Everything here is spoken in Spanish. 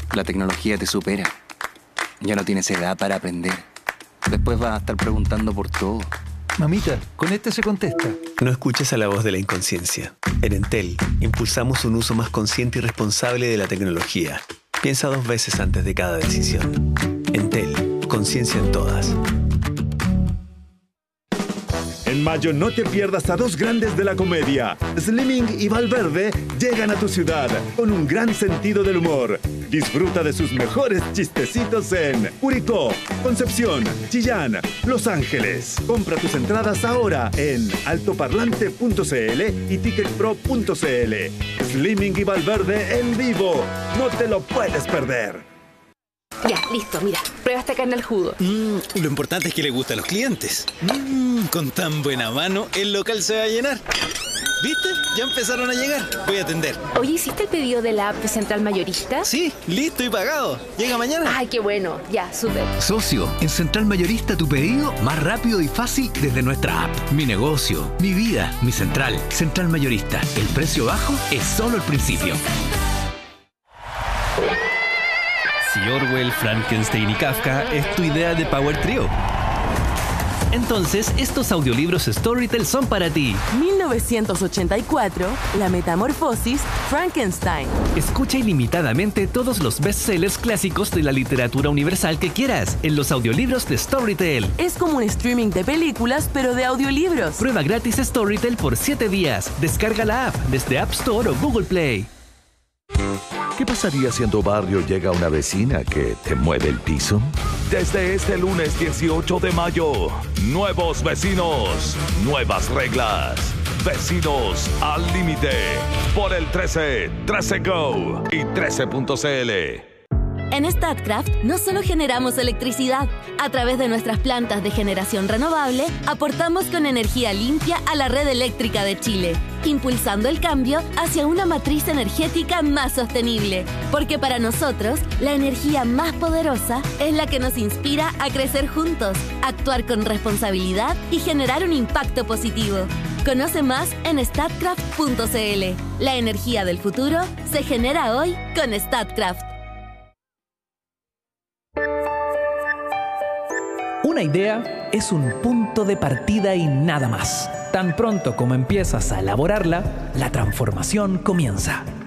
La tecnología te supera. Ya no tienes edad para aprender. Después vas a estar preguntando por todo. Mamita, con este se contesta. No escuches a la voz de la inconsciencia. En Entel, impulsamos un uso más consciente y responsable de la tecnología. Piensa 2 veces antes de cada decisión. Entel, conciencia en todas. En mayo no te pierdas a 2 grandes de la comedia. Slimming y Valverde llegan a tu ciudad con un gran sentido del humor. Disfruta de sus mejores chistecitos en Curicó, Concepción, Chillán, Los Ángeles. Compra tus entradas ahora en altoparlante.cl y ticketpro.cl. Slimming y Valverde en vivo. No te lo puedes perder. Ya, listo, mira, prueba esta carne al jugo. Lo importante es que le gusta a los clientes. Con tan buena mano, el local se va a llenar. ¿Viste? Ya empezaron a llegar. Voy a atender. Oye, ¿hiciste el pedido de la app de Central Mayorista? Sí, listo y pagado. ¿Llega mañana? Ay, qué bueno. Ya, súper. Socio, en Central Mayorista tu pedido más rápido y fácil desde nuestra app. Mi negocio, mi vida, mi central. Central Mayorista. El precio bajo es solo el principio. Si Orwell, Frankenstein y Kafka es tu idea de Power Trio, entonces estos audiolibros Storytel son para ti. 1984, La Metamorfosis, Frankenstein. Escucha ilimitadamente todos los bestsellers clásicos de la literatura universal que quieras en los audiolibros de Storytel. Es como un streaming de películas, pero de audiolibros. Prueba gratis Storytel por 7 días. Descarga la app desde App Store o Google Play. ¿Qué pasaría si en tu barrio llega una vecina que te mueve el piso? Desde este lunes 18 de mayo, nuevos vecinos, nuevas reglas. Vecinos al límite. Por el 13 Go y 13.cl. En Statkraft no solo generamos electricidad. A través de nuestras plantas de generación renovable, aportamos con energía limpia a la red eléctrica de Chile, impulsando el cambio hacia una matriz energética más sostenible. Porque para nosotros, la energía más poderosa es la que nos inspira a crecer juntos, actuar con responsabilidad y generar un impacto positivo. Conoce más en statkraft.cl. La energía del futuro se genera hoy con Statkraft. Una idea es un punto de partida y nada más. Tan pronto como empiezas a elaborarla, la transformación comienza.